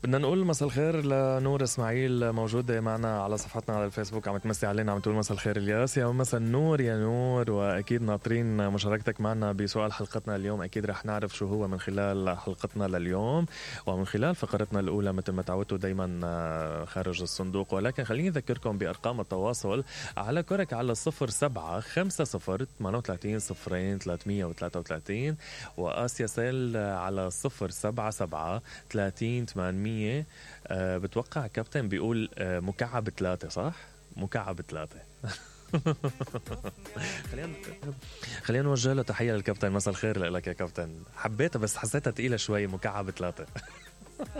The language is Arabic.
بدنا نقول مساء الخير لنور اسماعيل موجودة معنا على صفحتنا على الفيسبوك، عم تمسي علينا، عم تقول مساء الخير الياس، يا مساء النور يا نور. واكيد ناطرين مشاركتك معنا بسؤال حلقتنا اليوم، اكيد رح نعرف شو هو من خلال حلقتنا لليوم ومن خلال فقرتنا الاولى مثل ما تعودتوا دايما خارج الصندوق. ولكن خليني اذكركم بارقام التواصل على كرك على 0750380333 وآسيا سيل على 077-30-800. بتوقع كابتن بيقول مكعب 3 صح؟ مكعب 3. خلينا نوجه له تحية للكابتن. مساء الخير لك يا كابتن، حبيتها بس حسيتها تقيلة شوي، مكعب 3.